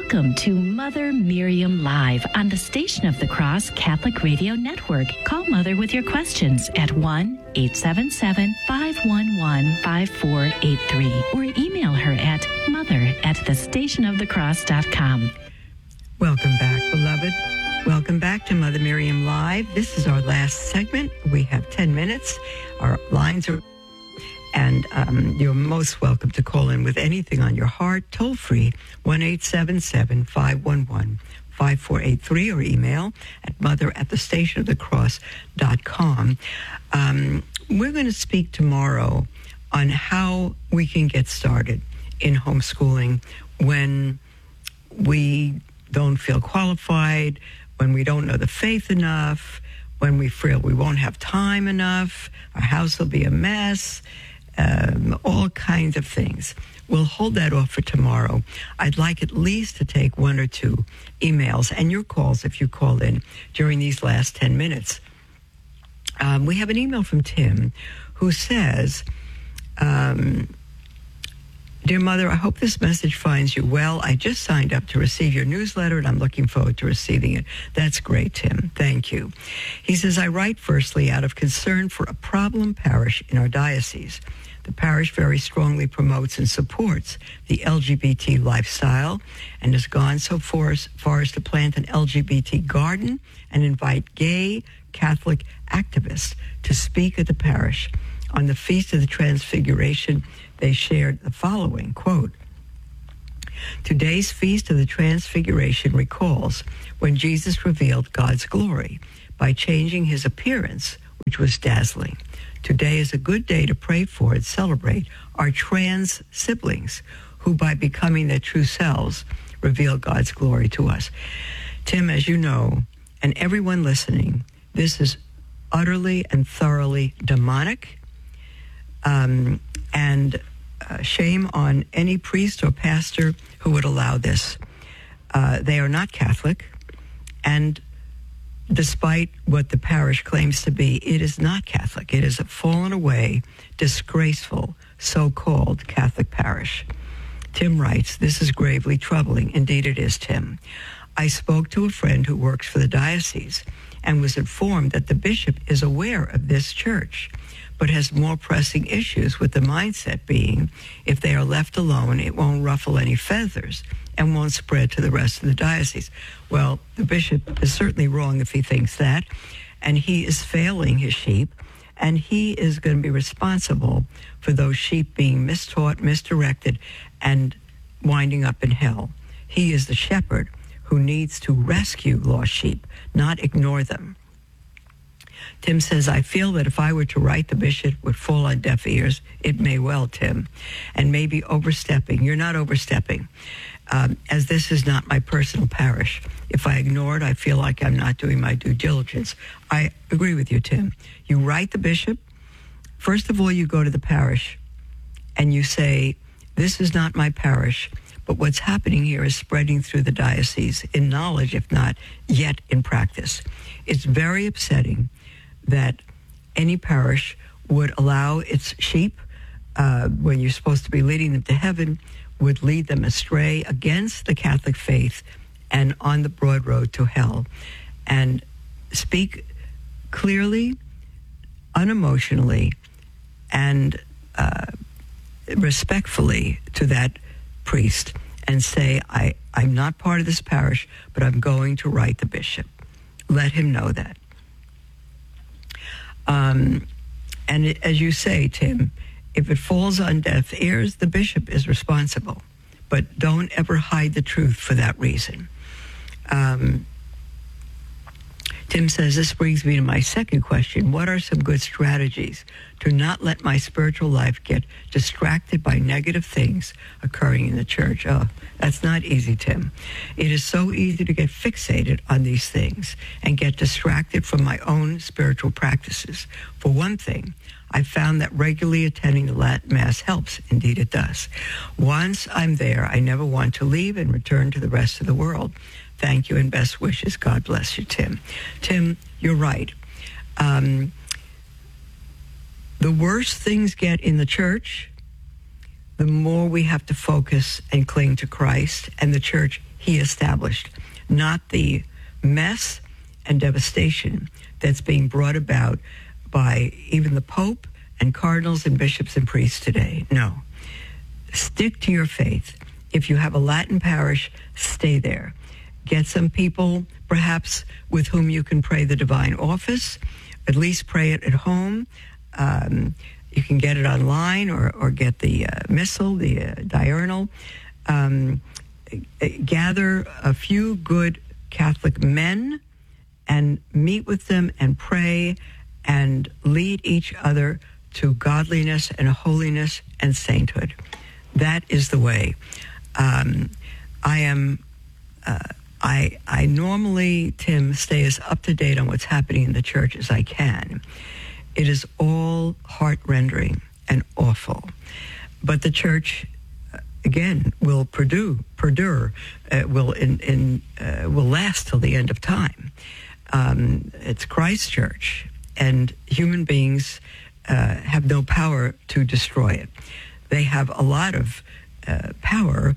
Welcome to Mother Miriam Live on the Station of the Cross Catholic Radio Network. Call Mother with your questions at 1-877-511-5483 or email her at mother@thestationofthecross.com. Welcome back, beloved. Welcome back to Mother Miriam Live. This is our last segment. We have 10 minutes. Our lines are... And you're most welcome to call in with anything on your heart, toll free, 1-877-511-5483, or email at mother@thestationofthecross.com. We're going to speak tomorrow on how we can get started in homeschooling when we don't feel qualified, when we don't know the faith enough, when we feel we won't have time enough, our house will be a mess, all kinds of things. We'll hold that off for tomorrow. I'd like at least to take one or two emails and your calls if you call in during these last 10 minutes. We have an email from Tim who says, Dear Mother, I hope this message finds you well. I just signed up to receive your newsletter, and I'm looking forward to receiving it. That's great, Tim. Thank you. He says, I write firstly out of concern for a problem parish in our diocese. The parish very strongly promotes and supports the LGBT lifestyle and has gone so far as to plant an LGBT garden and invite gay Catholic activists to speak at the parish. On the Feast of the Transfiguration, they shared the following, quote, Today's Feast of the Transfiguration recalls when Jesus revealed God's glory by changing his appearance, which was dazzling. Today is a good day to pray for and celebrate our trans siblings who, by becoming their true selves, reveal God's glory to us. Tim, as you know, and everyone listening, this is utterly and thoroughly demonic, and shame on any priest or pastor who would allow this. They are not Catholic, and despite what the parish claims to be, it is not Catholic. It is a fallen away, disgraceful, so-called Catholic parish. Tim writes, this is gravely troubling. Indeed it is, Tim. I spoke to a friend who works for the diocese and was informed that the bishop is aware of this church, but has more pressing issues, with the mindset being, if they are left alone, it won't ruffle any feathers and won't spread to the rest of the diocese. Well, the bishop is certainly wrong if he thinks that, and he is failing his sheep, and he is going to be responsible for those sheep being mistaught, misdirected, and winding up in hell. He is the shepherd who needs to rescue lost sheep, not ignore them. Tim says, I feel that if I were to write, the bishop would fall on deaf ears. It may well, Tim, and maybe overstepping. You're not overstepping, as this is not my personal parish. If I ignore it, I feel like I'm not doing my due diligence. I agree with you, Tim. You write the bishop. First of all, you go to the parish and you say, this is not my parish, but what's happening here is spreading through the diocese in knowledge, if not yet in practice. It's very upsetting that any parish would allow its sheep, when you're supposed to be leading them to heaven, would lead them astray against the Catholic faith and on the broad road to hell. And speak clearly, unemotionally, and respectfully to that priest and say, I'm not part of this parish, but I'm going to write the bishop. Let him know that. As you say, Tim, if it falls on deaf ears, the bishop is responsible. But don't ever hide the truth for that reason. Tim says, this brings me to my second question. What are some good strategies to not let my spiritual life get distracted by negative things occurring in the church? Oh, that's not easy, Tim. It is so easy to get fixated on these things and get distracted from my own spiritual practices. For one thing, I found that regularly attending the Latin Mass helps. Indeed, it does. Once I'm there, I never want to leave and return to the rest of the world. Thank you and best wishes. God bless you, Tim. Tim, you're right. The worse things get in the church, the more we have to focus and cling to Christ and the church he established, not the mess and devastation that's being brought about by even the Pope and cardinals and bishops and priests today. No. Stick to your faith. If you have a Latin parish, stay there. Get some people, perhaps, with whom you can pray the divine office. At least pray it at home. You can get it online or get the missal, the diurnal. Gather a few good Catholic men and meet with them and pray and lead each other to godliness and holiness and sainthood. That is the way. I normally, Tim, stay as up to date on what's happening in the church as I can. It is all heart-rending and awful. But the church, again, will perdure, will last till the end of time. It's Christ's church, and human beings have no power to destroy it. They have a lot of power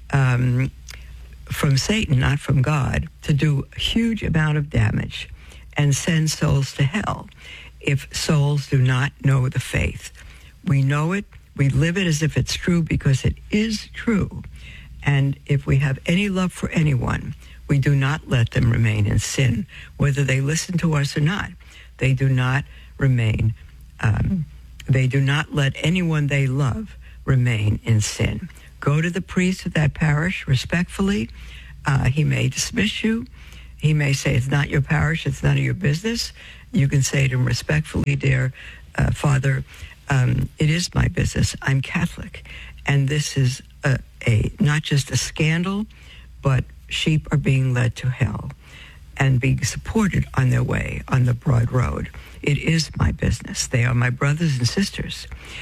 from Satan, not from God, to do a huge amount of damage and send souls to hell if souls do not know the faith. We know it, we live it as if it's true because it is true. And if we have any love for anyone, we do not let them remain in sin, whether they listen to us or not. They do not remain, they do not let anyone they love remain in sin. Go to the priest of that parish respectfully. He may dismiss you. He may say, it's not your parish, it's none of your business. You can say to him respectfully, dear Father, it is my business. I'm Catholic. And this is not just a scandal, but sheep are being led to hell and being supported on their way on the broad road. It is my business. They are my brothers and sisters.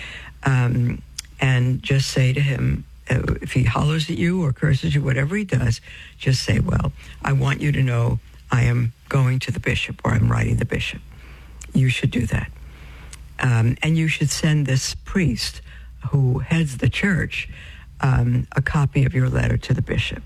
And just say to him, if he hollers at you or curses you, whatever he does, just say, well, I want you to know I am going to the bishop or I'm writing the bishop. You should do that. And you should send this priest who heads the church a copy of your letter to the bishop.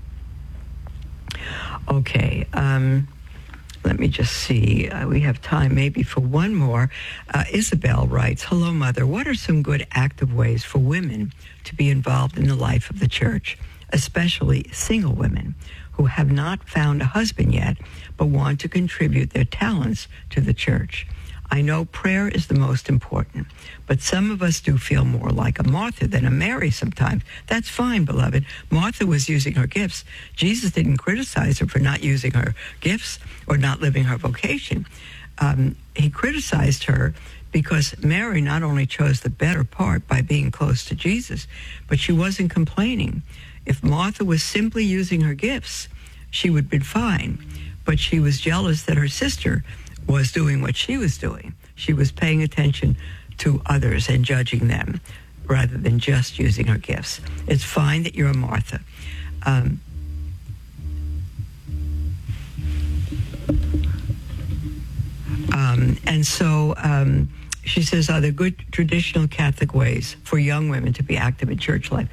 Okay, let me just see. We have time maybe for one more. Isabel writes, hello, Mother. What are some good active ways for women to be involved in the life of the church, especially single women who have not found a husband yet but want to contribute their talents to the church? I know prayer is the most important, but some of us do feel more like a Martha than a Mary sometimes. That's fine, beloved. Martha was using her gifts. Jesus didn't criticize her for not using her gifts or not living her vocation. He criticized her because Mary not only chose the better part by being close to Jesus, but she wasn't complaining. If Martha was simply using her gifts, she would have been fine. But she was jealous that her sister was doing what she was doing. She was paying attention to others and judging them rather than just using her gifts. It's fine that you're a Martha. And so she says, are there good traditional Catholic ways for young women to be active in church life?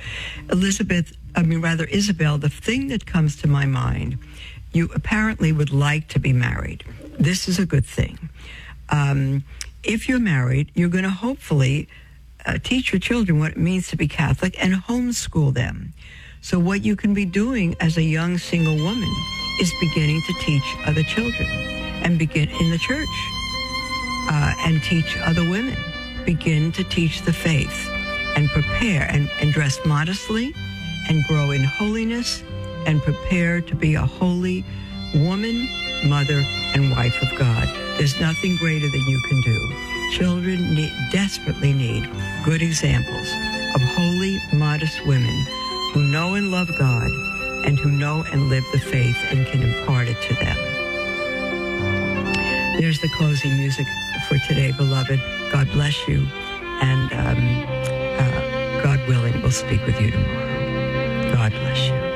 Isabel, the thing that comes to my mind, you apparently would like to be married. This is a good thing. If you're married, you're going to hopefully teach your children what it means to be Catholic and homeschool them. So what you can be doing as a young single woman is beginning to teach other children and begin in the church and teach other women. Begin to teach the faith and prepare and dress modestly and grow in holiness and prepare to be a holy woman, mother, and wife of God. There's nothing greater than you can do. Children desperately need good examples of holy, modest women who know and love God and who know and live the faith and can impart it to them. There's the closing music for today, beloved. God bless you, and God willing, we'll speak with you tomorrow. God bless you.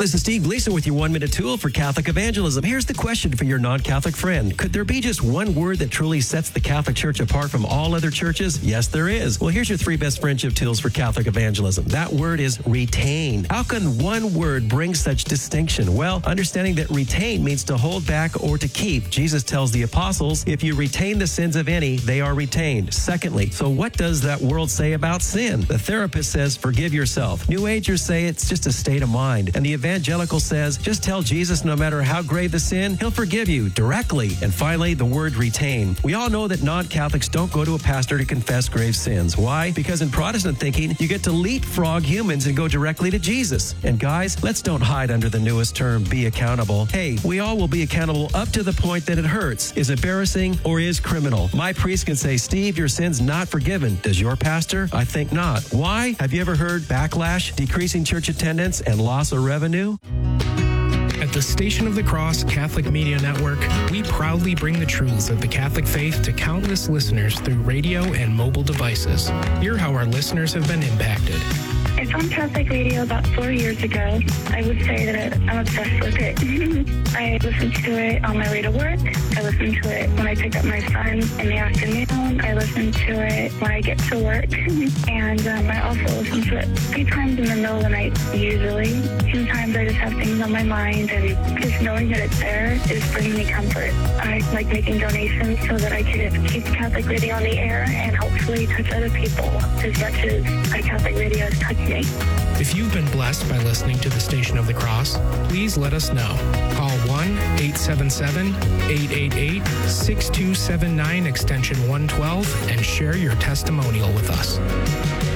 this is Steve Gleason with your 1-minute tool for Catholic evangelism. Here's the question for your non-Catholic friend. Could there be just one word that truly sets the Catholic Church apart from all other churches? Yes, there is. Well, here's your 3 best friendship tools for Catholic evangelism. That word is retain. How can one word bring such distinction? Well, understanding that retain means to hold back or to keep. Jesus tells the apostles, if you retain the sins of any, they are retained. Secondly, so what does that world say about sin? The therapist says, forgive yourself. New Agers say it's just a state of mind. And the evangelical says, just tell Jesus no matter how grave the sin, he'll forgive you directly. And finally, the word retain. We all know that non-Catholics don't go to a pastor to confess grave sins. Why? Because in Protestant thinking, you get to leapfrog humans and go directly to Jesus. And guys, let's don't hide under the newest term, be accountable. Hey, we all will be accountable up to the point that it hurts, is embarrassing, or is criminal. My priest can say, Steve, your sin's not forgiven. Does your pastor? I think not. Why? Have you ever heard backlash, decreasing church attendance, and loss of revenue? At the Station of the Cross Catholic Media Network, we proudly bring the truths of the Catholic faith to countless listeners through radio and mobile devices. Hear how our listeners have been impacted. I found Catholic radio about 4 years ago. I would say that I'm obsessed with it. I listen to it on my way to work. I listen to it when I pick up my son in the afternoon. I listen to it when I get to work. And I also listen to it 3 times in the middle of the night, usually. Sometimes I just have things on my mind, and just knowing that it's there is bringing me comfort. I like making donations so that I can keep Catholic radio on the air and hopefully touch other people as much as Catholic radio has touched me. If you've been blessed by listening to the Station of the Cross, please let us know. Call 1-877-888-6279 extension 112 and share your testimonial with us.